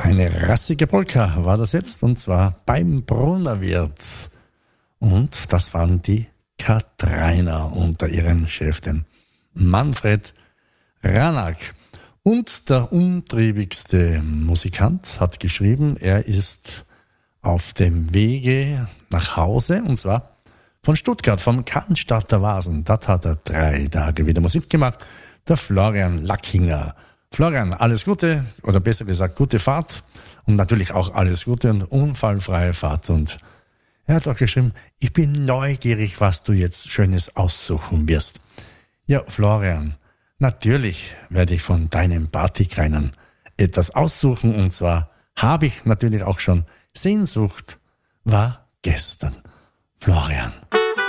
Eine rassige Polka war das jetzt, und zwar beim Brunnerwirt. Und das waren die Katrainer unter ihrem Chef, den Manfred Ranak. Und der umtriebigste Musikant hat geschrieben, er ist auf dem Wege nach Hause, und zwar von Stuttgart, vom Cannstatter Vasen. Dort hat er 3 Tage wieder Musik gemacht. Der Florian Lackinger. Florian, alles Gute, oder besser gesagt, gute Fahrt. Und natürlich auch alles Gute und unfallfreie Fahrt. Und er hat auch geschrieben, ich bin neugierig, was du jetzt Schönes aussuchen wirst. Ja, Florian, natürlich werde ich von deinen Partykreinern etwas aussuchen. Und zwar habe ich natürlich auch schon Sehnsucht war gestern. Florian.